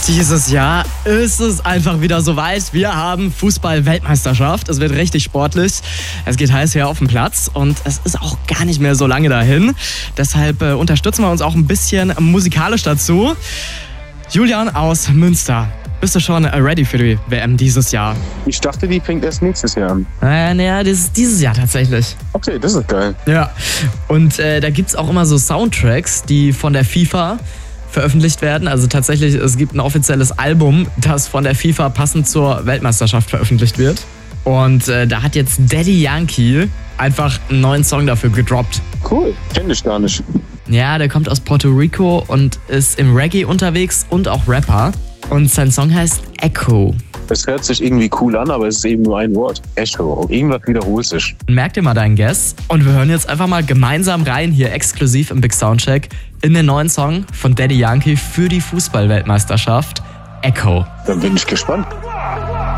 Dieses Jahr ist es einfach wieder soweit. Wir haben Fußball-Weltmeisterschaft. Es wird richtig sportlich. Es geht heiß her auf dem Platz und es ist auch gar nicht mehr so lange dahin. Deshalb unterstützen wir uns auch ein bisschen musikalisch dazu. Julian aus Münster, bist du schon ready für die WM dieses Jahr? Ich dachte, die fängt erst nächstes Jahr an. Naja, das ist dieses Jahr tatsächlich. Okay, das ist geil. Ja, und da gibt es auch immer so Soundtracks, die von der FIFA veröffentlicht werden. Also tatsächlich, es gibt ein offizielles Album, das von der FIFA passend zur Weltmeisterschaft veröffentlicht wird. Und da hat jetzt Daddy Yankee einfach einen neuen Song dafür gedroppt. Cool, kenn ich gar nicht. Ja, der kommt aus Puerto Rico und ist im Reggae unterwegs und auch Rapper. Und sein Song heißt Echo. Es hört sich irgendwie cool an, aber es ist eben nur ein Wort. Echo. Irgendwas wiederholt sich. Merk dir mal deinen Guess. Und wir hören jetzt einfach mal gemeinsam rein, hier exklusiv im Big Soundcheck, in den neuen Song von Daddy Yankee für die Fußball-Weltmeisterschaft, Echo. Dann bin ich gespannt.